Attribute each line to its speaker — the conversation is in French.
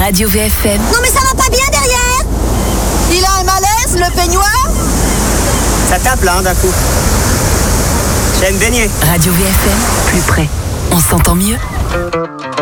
Speaker 1: Radio VFM.
Speaker 2: Non mais ça va pas bien derrière. Il a un malaise, le peignoir.
Speaker 3: Ça tape là, d'un coup. J'ai une baignée.
Speaker 1: Radio VFM, plus près. On s'entend mieux.